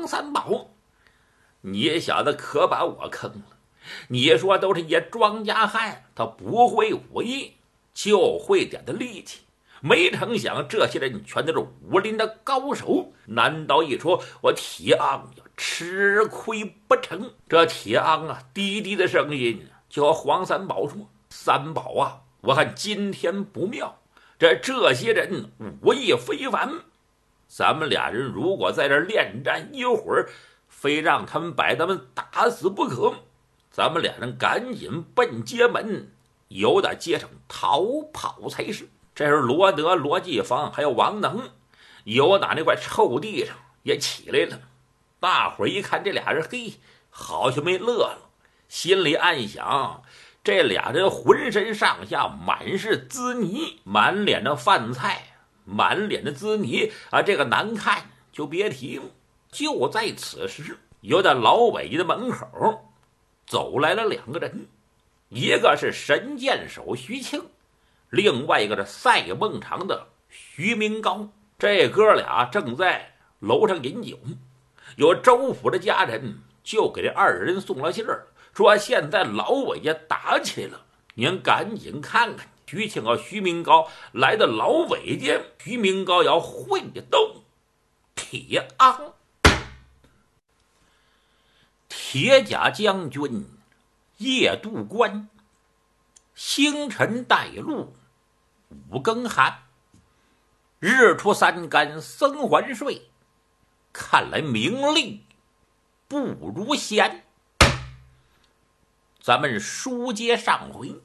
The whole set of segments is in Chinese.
黄三宝，你小子可把我坑了！你说都是一些庄稼汉，他不会武艺，就会点的力气。没成想这些人全都是武林的高手，难道一说我铁昂要吃亏不成？这铁昂啊，低低的声音就和黄三宝说：“三宝啊，我看今天不妙，这些人武艺非凡，咱们俩人如果在这恋战一会儿，非让他们把咱们打死不可。咱们俩人赶紧奔街门，由打街上逃跑才是。”这是罗德、罗继芳还有王能，由打那块臭地上也起来了。大伙儿一看这俩人，嘿，好像没乐了，心里暗想：这俩人浑身上下满是滋泥，满脸的饭菜，满脸的滋泥啊，这个难看就别提了。就在此时，由在老伟家的门口走来了两个人，一个是神箭手徐庆，另外一个是赛孟尝的徐明高。这哥俩正在楼上饮酒，有州府的家人就给这二人送了信儿，说现在老伟家打起来了，您赶紧看看。徐庆和徐明高来到老伟家，徐明高要会斗铁昂。铁甲将军夜渡关，星辰带路五更寒。日出三竿僧还睡，看来名利不如闲。咱们书接上回，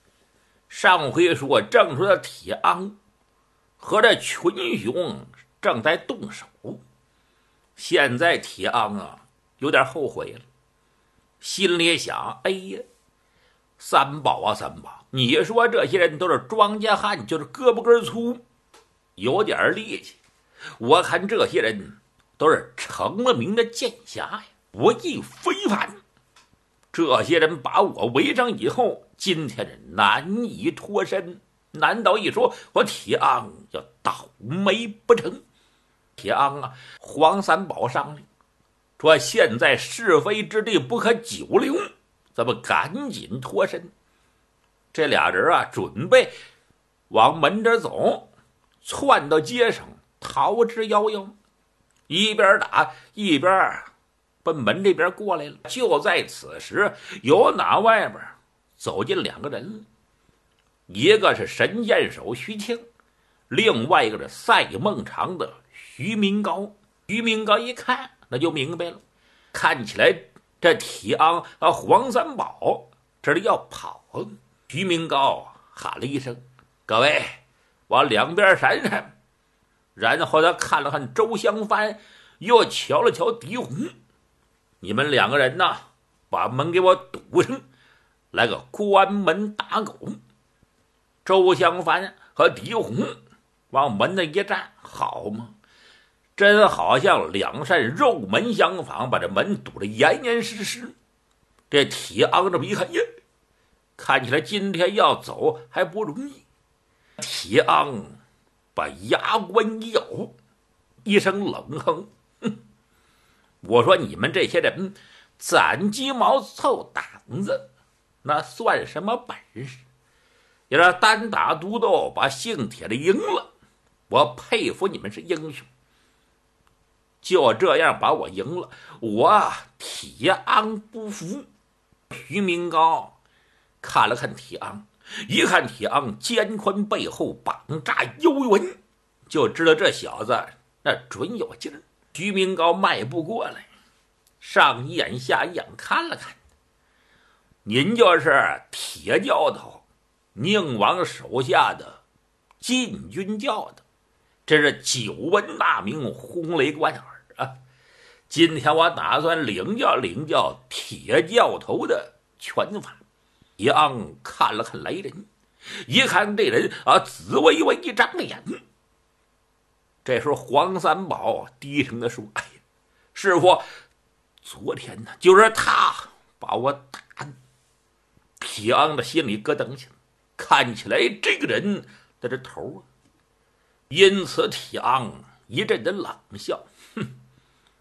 说正说的铁昂和这群雄正在动手，现在铁昂啊有点后悔了，心里想：哎呀，三宝啊三宝，你说这些人都是庄稼汉，就是胳膊根粗，有点力气。我看这些人都是成了名的剑侠呀，武艺非凡。这些人把我围上以后，今天是难以脱身。难道一说我铁昂要倒霉不成？铁昂啊，黄三宝商量说，现在是非之地不可久留，咱们赶紧脱身。这俩人啊，准备往门这走，窜到街上逃之夭夭，一边打一边奔门这边过来了。就在此时，由哪外边走进两个人，一个是神箭手徐庆，另外一个是赛孟尝的徐明高。徐明高一看那就明白了，看起来这铁昂和黄三宝这里要跑。徐明高喊了一声：“各位，往两边闪闪。”然后他看了看周香帆，又瞧了瞧狄红：“你们两个人呐，把门给我堵上，来个关门打狗。”周香帆和狄红往门那一站，好嘛，真好像两扇肉门相仿，把这门堵得严严实实。这铁昂这么一看，呀，看起来今天要走还不容易。铁昂把牙关一咬，一声冷哼：“我说你们这些人攒鸡毛凑胆子，那算什么本事？要是单打独斗把姓铁的赢了，我佩服你们是英雄。就这样把我赢了，我铁昂不服。”徐明高看了看铁昂，一看铁昂肩宽背厚，膀炸腰圆，就知道这小子那准有劲儿。徐明高迈步过来，上一眼下一眼看了看：“您就是铁教头宁王手下的禁军教的，这是久闻大名，轰雷贯耳啊！今天我打算领教铁教头的拳法。”铁昂看了看来人，一看这人啊，紫微微一张眼。这时候黄三宝低声的说：“哎呀，师傅，昨天呢，就是他把我打的。”铁昂的心里咯噔起来，看起来这个人的这头啊。因此铁昂一阵的冷笑：“哼，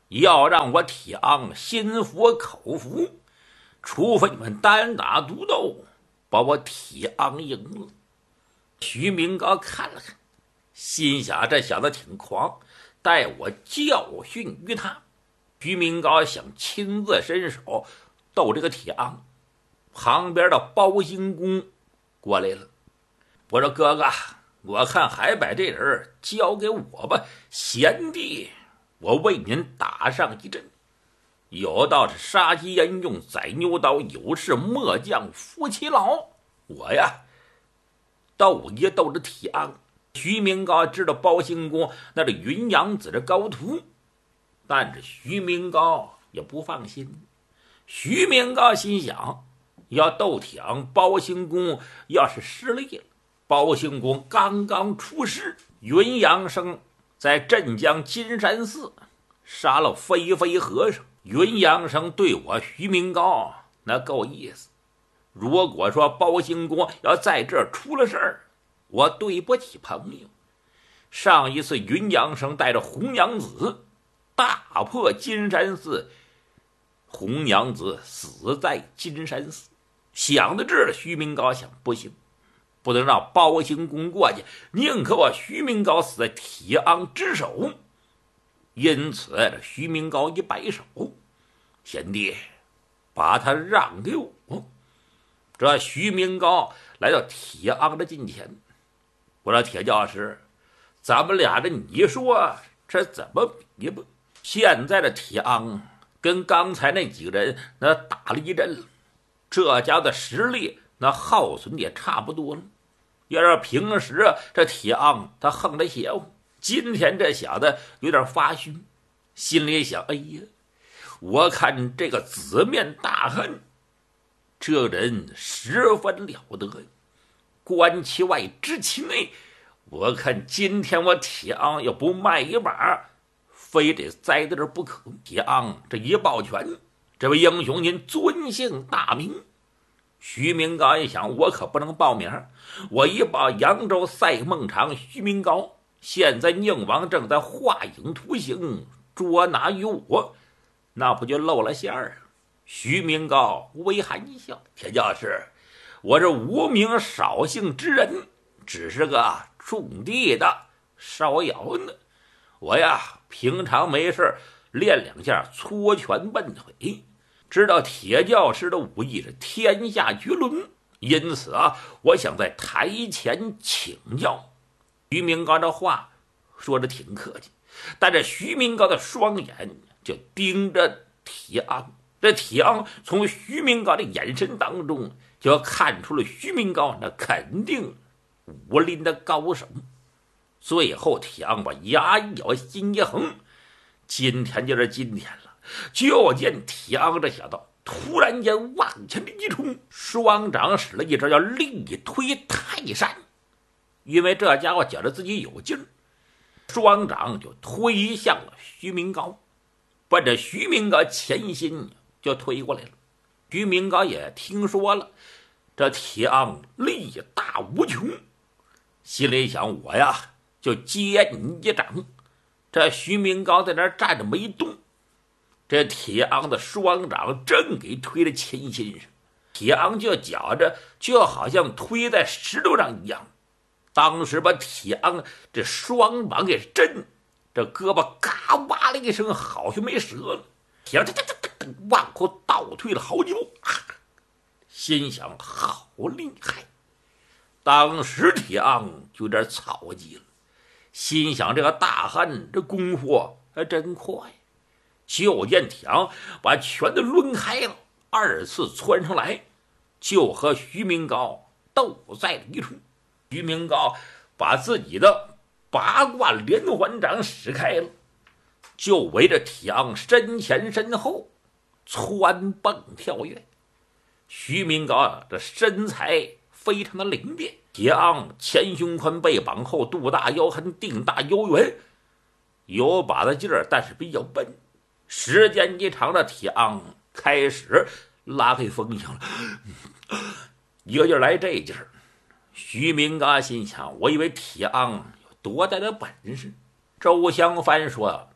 要让我铁昂心服口服，除非你们单打独斗，把我铁昂赢了。徐明高看了看，心想这小子挺狂，待我教训于他。徐明高想亲自伸手斗这个铁昂，旁边的包兴公过来了。我说哥哥，我看还把这人交给我吧，贤弟，我为您打上一阵。有道是杀鸡焉用宰牛刀，有事末将夫妻老。我呀斗一斗着铁昂。徐明高知道包兴公那是云阳子的高徒，但是徐明高也不放心。徐明高心想，要斗铁昂，包兴公要是失利了，包兴公刚刚出世，云阳生在镇江金山寺杀了飞飞和尚，云阳生对我徐明高那够意思。如果说包兴公要在这儿出了事儿，我对不起朋友。上一次云阳生带着红娘子大破金山寺，红娘子死在金山寺。想到这儿，徐明高想，不行，不能让包兴公过去，宁可我徐明高死在铁昂之手。因此徐明高一摆手，贤弟，把他让给我。这徐明高来到铁昂的近前，我说铁教师，咱们俩你说这怎么比吧？现在的铁昂跟刚才那几个人那打了一阵了，这家的实力那耗损也差不多了。要是平时这铁昂他横着邪乎，今天这小子有点发虚，心里想，哎呀，我看这个紫面大汉这人十分了得，观其外知其内，我看今天我铁昂要不卖一把，非得栽在这不可。铁昂这一抱拳，这位英雄您尊姓大名？徐明高一想，我可不能报名，我一报扬州赛孟场徐明高，现在宁王正在画影图形捉拿于我，那不就露了馅儿？徐明高微含一笑，铁教师，我是无名少姓之人，只是个种地的烧窑呢。我呀平常没事练两下搓拳笨腿，知道铁教师的武艺是天下绝伦，因此我想在台前请教。徐明高这话说的挺客气，但这徐明高的双眼就盯着铁昂。这铁昂从徐明高的眼神当中就看出了徐明高那肯定武林的高手。最后铁昂把牙一咬，心一横，今天就是今天了。就见铁昂这小子突然间往前一冲，双掌使了一招叫力推泰山。因为这家伙觉得自己有劲儿，双掌就推向了徐明高，奔着徐明高前心就推过来了。徐明高也听说了这铁昂力大无穷，心里想，我呀就接你一掌。这徐明高在那站着没动，这铁昂的双掌正给推到前心上，铁昂就觉着就好像推在石头上一样。当时把铁昂这双膀给震，这胳膊嘎哇了一声，好像没折了。铁昂往后倒退了好几步，心想好厉害。当时铁昂就有点草急了，心想这个大汉这功夫还真快。就见铁昂把拳头抡开了，二次窜上来，就和徐明高斗在了一处。徐明高把自己的八卦连环掌使开了，就围着铁昂身前身后窜蹦跳跃。徐明高这身材非常的灵便，铁昂前胸宽，背膀后，肚大腰横，腚大腰圆，有把子劲儿，但是比较笨。时间一长了，铁昂开始拉开风向了，一个劲儿来这劲儿。徐明高心想，我以为铁昂有多大的本事。周香帆说，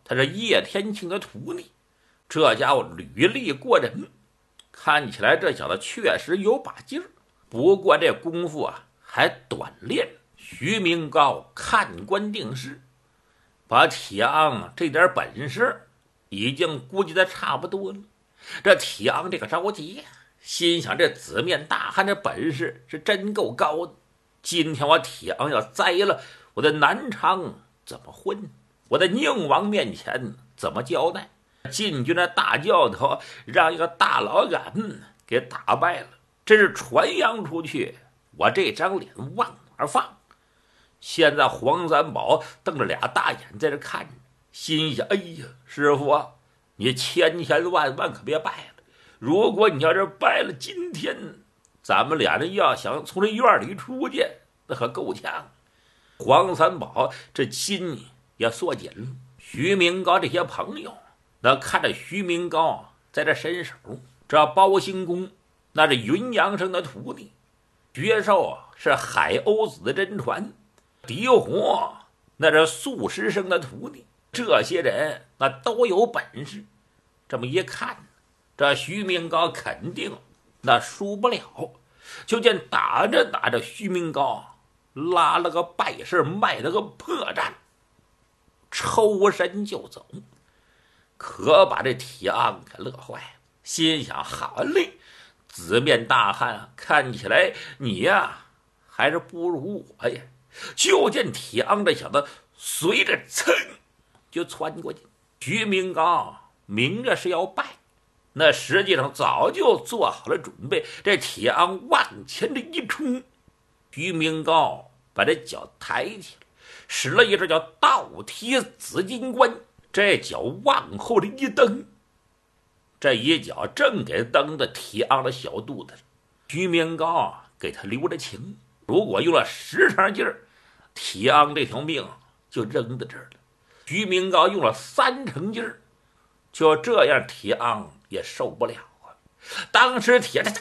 他是叶天庆的徒弟，这家伙履历过人，看起来这小子确实有把劲儿。不过这功夫啊还短练。徐明高看官定势，把铁昂这点本事已经估计的差不多了。这铁昂这个着急，心想这紫面大汉的本事是真够高的。今天我铁昂要栽了，我的南昌怎么混？我的宁王面前怎么交代？晋军的大教头让一个大老杆给打败了，真是传扬出去，我这张脸往哪放？现在黄三宝瞪着俩大眼在这看着，心想：哎呀，师傅啊，你千万可别败了！如果你要是败了，今天咱们俩人要想从这院里出去，那可够呛。黄三宝这心也缩紧了。徐明高这些朋友那看着徐明高在这伸手，这包兴公那是云阳生的徒弟，绝授是海鸥子的真传，狄火那是素师生的徒弟，这些人那都有本事。这么一看，这徐明高肯定那输不了。就见打着打着，徐明高拉了个败势，卖了个破绽，抽身就走，可把这铁昂给乐坏了，心想：好嘞，紫面大汉，看起来你呀还是不如我呀。就见铁昂这小子随着噌就窜过去，徐明高明着是要败，那实际上早就做好了准备。这铁昂往前这一冲，徐明高把这脚抬起来，使了一招叫倒踢紫金冠，这脚往后这一蹬，这一脚正给蹬到铁昂的小肚子上。徐明高给他留着情，如果用了10成劲儿，铁昂这条命就扔在这儿了。徐明高用了3成劲儿，就这样铁昂也受不了啊！当时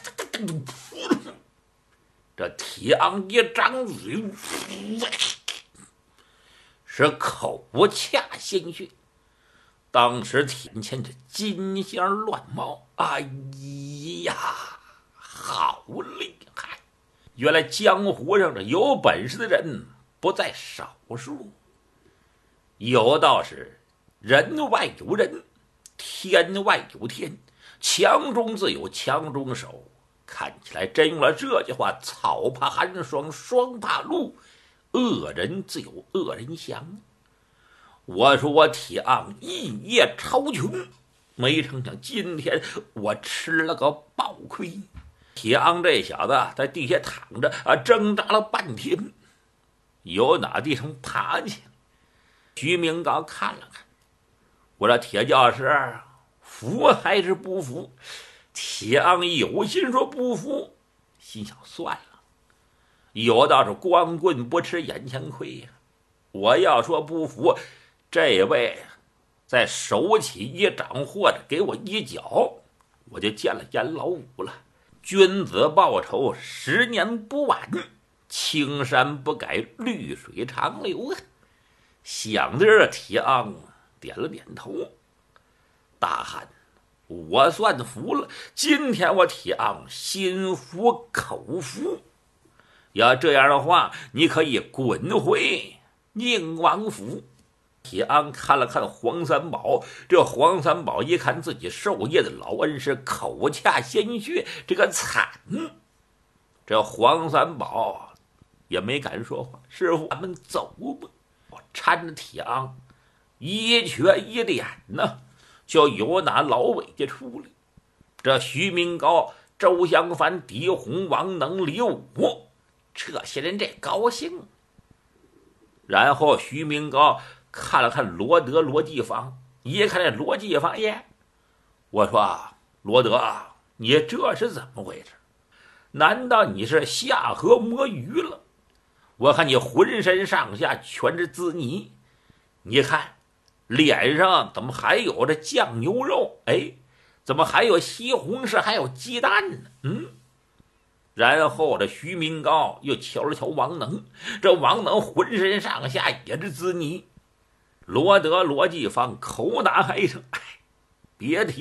这铁昂一张嘴，是口掐鲜血。当时田前这金香乱冒，哎呀，好厉害！原来江湖上这有本事的人不在少数，有道是人外有人，天外有天，强中自有强中手。看起来真用了这句话，草怕寒霜，霜怕露，恶人自有恶人降。我说我铁昂一夜超穷，没成想今天我吃了个暴亏。铁昂这小子在地下躺着挣扎了半天，由哪地上爬起来。徐明高看了看，我说铁教师服还是不服？铁昂有心说不服，心想算了，有道是光棍不吃眼前亏呀。我要说不服，这位再手起一掌或者给我一脚，我就见了阎老五了。君子报仇10年不晚，青山不改绿水长流啊！想着这，铁昂点了点头。大汉，我算服了，今天我铁昂心服口服。要这样的话，你可以滚回宁王府。铁昂看了看黄三宝，这黄三宝一看自己授业的老恩师口掐鲜血，这个惨。这黄三宝也没敢说话。师傅，咱们走吧。我搀着铁昂一瘸一脸呢，就由那老尾家出来。这徐明高、周香帆、狄洪、王能、李武这些人这高兴。然后徐明高看了看罗德、罗继芳，一看这罗继芳，耶，我说罗德，你这是怎么回事？难道你是下河摸鱼了？我看你浑身上下全是滋泥，你看脸上怎么还有这酱牛肉？哎，怎么还有西红柿，还有鸡蛋呢？然后这徐明高又瞧了瞧王能，这王能浑身上下也是滋泥。 罗德、罗继芳口打还声：“哎，别提